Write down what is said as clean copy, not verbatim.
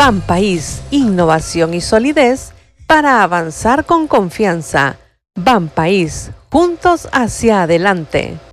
Banpaís, innovación y solidez para avanzar con confianza. Banpaís, juntos hacia adelante.